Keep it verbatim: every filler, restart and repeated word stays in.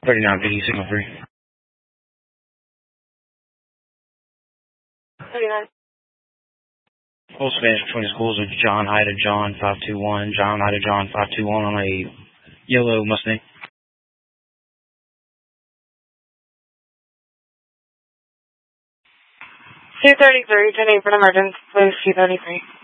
thirty-nine fifty, signal three. thirty-nine. Full Spanish between schools of John Ida John five two one, John Ida John five two one on a yellow Mustang. two thirty-three, ten eight for an emergency, please, two thirty-three.